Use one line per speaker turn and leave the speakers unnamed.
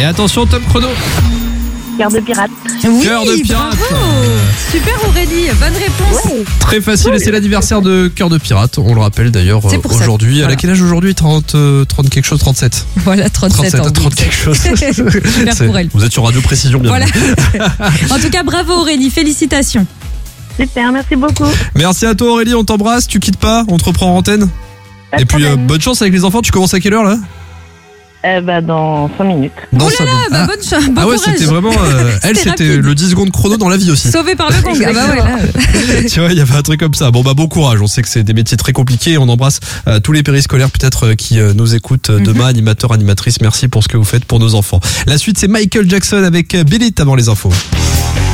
Et attention, top chrono.
Cœur de pirate.
Oui,
Cœur de pirate.
bravo. Super Aurélie, bonne réponse.
Ouais.
Très facile, et c'est l'anniversaire de Cœur de Pirate. On le rappelle d'ailleurs
C'est pour ça.
aujourd'hui.
Voilà.
À quel âge aujourd'hui? 30 quelque chose, 37.
Voilà, 37 ans.
30 quelque chose.
Super pour elle.
Vous êtes sur Radio Précision, bien.
Voilà. En tout cas, bravo Aurélie, félicitations.
Super, merci beaucoup.
Merci à toi Aurélie, on t'embrasse. Tu quittes pas, on te reprend en antenne.
Pas de
Et puis
problème.
bonne chance avec les enfants. Tu commences à quelle heure là?
Dans 5 minutes.
Dans
Oh là là, bah, bonne chance, bon
Ah ouais,
courage.
c'était vraiment. Elle,
C'était
c'était
rapide.
le 10 secondes chrono dans la vie aussi.
Sauvé par le gong. Ah bah ouais, là.
Tu vois, il y avait un truc comme ça. Bon, bon courage. On sait que c'est des métiers très compliqués. On embrasse tous les périscolaires peut-être qui nous écoutent demain, animateurs, animatrices. Merci pour ce que vous faites pour nos enfants. La suite, c'est Michael Jackson avec Billie avant les infos.